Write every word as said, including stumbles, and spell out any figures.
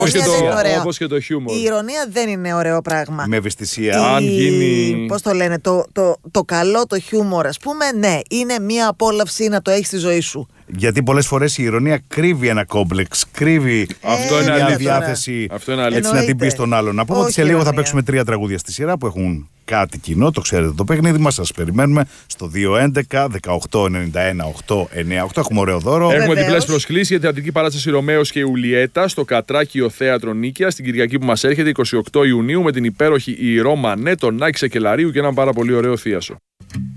Όπως και, το, και το χιούμορ. Η ηρωνία δεν είναι ωραίο πράγμα. Με ευαισθησία. Η... Αν γίνει... Πώς το λένε, το, το, το καλό, το χιούμορ, ας πούμε, ναι, είναι μια απόλαυση να το έχεις στη ζωή σου. Γιατί πολλές φορές η ηρωνία κρύβει ένα κόμπλεξ, κρύβει Αυτό ε, είναι μια αλήθεια. διάθεση Αυτό είναι αλήθεια. έτσι να την πει στον άλλον. Να πούμε Όχι ότι σε λίγο ηρωνία. θα παίξουμε τρία τραγούδια στη σειρά που έχουν κάτι κοινό, το ξέρετε το παιχνίδι μας. Σας περιμένουμε στο δύο έντεκα δεκαοκτώ ενενήντα ένα οκτώ ενενήντα οκτώ. Έχουμε ωραίο δώρο. Έχουμε Βεβαίως. διπλές προσκλήσεις για θεατρική παράσταση Ρωμαίος και Ιουλιέτα στο Κατράκιο Θέατρο Νίκαια στην Κυριακή που μας έρχεται, εικοστή ογδόη Ιουνίου, με την υπέροχη η Ρώμα Ναι, τον Άκη Σεκελαρίου και έναν πάρα πολύ ωραίο θίασο.